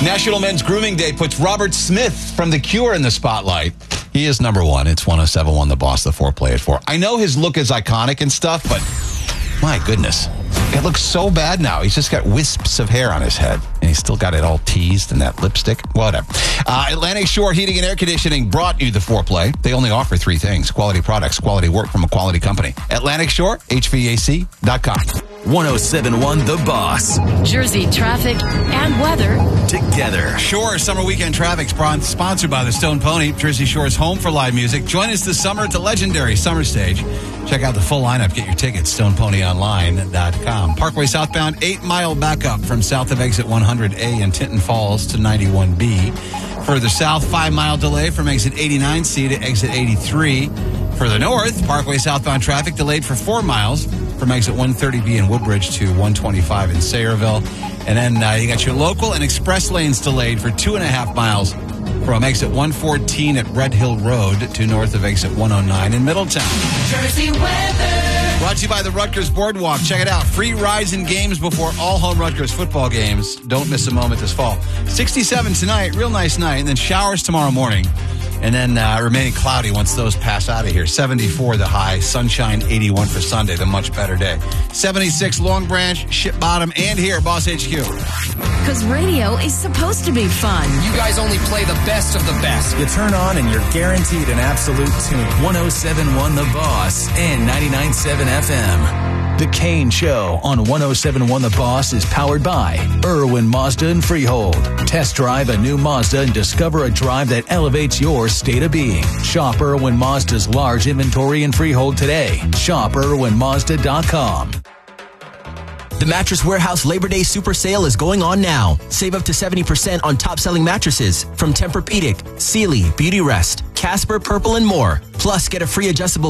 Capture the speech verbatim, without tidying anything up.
National Men's Grooming Day puts Robert Smith from The Cure in the spotlight. He is number one. It's one oh seven point one The Boss, the foreplay at four. I know his look is iconic and stuff, but my goodness. It looks so bad now. He's just got wisps of hair on his head, and he's still got it all teased and that lipstick. Whatever. Uh, Atlantic Shore Heating and Air Conditioning brought you the foreplay. They only offer three things: quality products, quality work from a quality company. Atlantic Shore H V A C dot com. one oh seven point one The Boss. Jersey traffic and weather together. Shore Summer Weekend Traffic, sponsored by the Stone Pony, Jersey Shore's home for live music. Join us this summer at the legendary Summer Stage. Check out the full lineup. Get your tickets, stone pony online dot com. Parkway southbound, eight-mile backup from south of exit one hundred A in Tinton Falls to ninety-one B. Further south, five-mile delay from exit eighty-nine C to exit eighty-three. Further north, Parkway southbound traffic delayed for four miles from exit one thirty B in Woodbridge to one twenty-five in Sayreville. And then uh, you got your local and express lanes delayed for two and a half miles from exit one fourteen at Red Hill Road to north of exit one oh nine in Middletown. Jersey weather. Brought to you by the Rutgers Boardwalk. Check it out. Free rides and games before all home Rutgers football games. Don't miss a moment this fall. sixty-seven tonight, real nice night, and then showers tomorrow morning. And then uh, remaining cloudy once those pass out of here. seventy-four the high, sunshine eighty-one for Sunday, the much better day. seventy-six Long Branch, Ship Bottom, and here, Boss H Q. Because radio is supposed to be fun. You guys only play the best of the best. You turn on and you're guaranteed an absolute tune. one oh seven point one The Boss and ninety-nine point seven F M. The Kane Show on one oh seven point one The Boss is powered by Irwin Mazda and Freehold. Test drive a new Mazda and discover a drive that elevates your state of being. Shop Irwin Mazda's large inventory in Freehold today. Shop Irwin Mazda dot com. The Mattress Warehouse Labor Day Super Sale is going on now. Save up to seventy percent on top-selling mattresses from Tempur-Pedic, Sealy, Beauty Rest, Casper, Purple, and more. Plus, get a free adjustable